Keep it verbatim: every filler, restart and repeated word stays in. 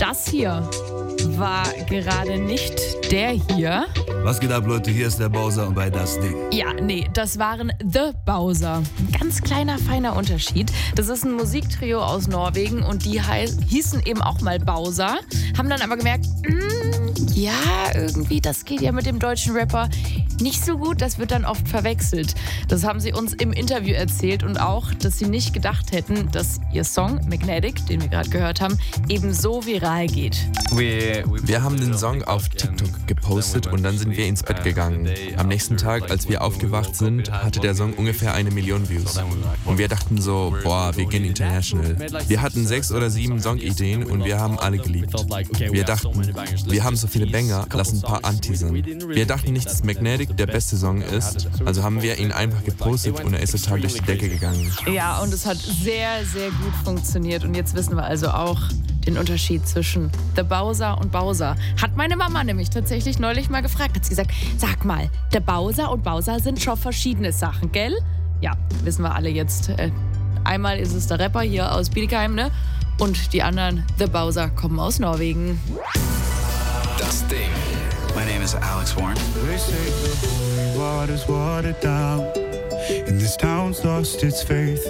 Das hier war gerade nicht der hier. Was geht ab, Leute? Hier ist der Bowser und bei Das Ding. Ja, nee, das waren The Bowser. Ein ganz kleiner, feiner Unterschied. Das ist ein Musiktrio aus Norwegen und die heiß, hießen eben auch mal Bowser. Haben dann aber gemerkt, mm, ja, irgendwie, das geht ja mit dem deutschen Rapper nicht so gut. Das wird dann oft verwechselt. Das haben sie uns im Interview erzählt und auch, dass sie nicht gedacht hätten, dass ihr Song Magnetic, den wir gerade gehört haben, eben so viral geht. Wir haben den Song auf TikTok gepostet und dann sind wir ins Bett gegangen. Am nächsten Tag, als wir aufgewacht sind, hatte der Song ungefähr eine Million Views. Und wir dachten so, boah, wir gehen international. Wir hatten sechs oder sieben Songideen und wir haben alle geliebt. Wir dachten, wir haben so viele Banger, lass ein paar anteasern. Wir dachten nicht, dass Magnetic der beste Song ist, also haben wir ihn einfach gepostet und er ist total durch die Decke gegangen. Ja, und es hat sehr, sehr gut funktioniert. Und jetzt wissen wir also auch den Unterschied zwischen The Bowser und Bowser. Hat meine Mama nämlich tatsächlich neulich mal gefragt. Hat sie gesagt, sag mal, The Bowser und Bowser sind schon verschiedene Sachen, gell? Ja, wissen wir alle jetzt. Einmal ist es der Rapper hier aus Bietigheim, ne? Und die anderen, The Bowser, kommen aus Norwegen. Das Ding. My name is Alex Warren. They say the holy water's watered down, and this town's lost its faith.